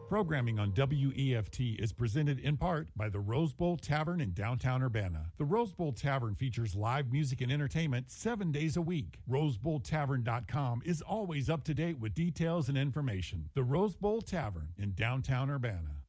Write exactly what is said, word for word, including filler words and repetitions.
Programming on W E F T is presented in part by the Rose Bowl Tavern in downtown Urbana. The Rose Bowl Tavern features live music and entertainment seven days a week. rose bowl tavern dot com is always up to date with details and information. The Rose Bowl Tavern in downtown Urbana.